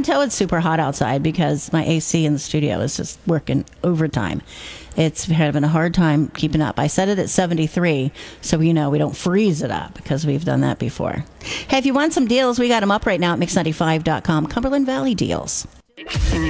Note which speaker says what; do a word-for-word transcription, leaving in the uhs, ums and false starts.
Speaker 1: tell it's super hot outside because my A C in the studio is just working overtime. It's having a hard time keeping up. I set it at seventy-three, so you know we don't freeze it up because we've done that before. Hey, if you want some deals, we got them up right now at mix ninety-five dot com. Cumberland Valley deals.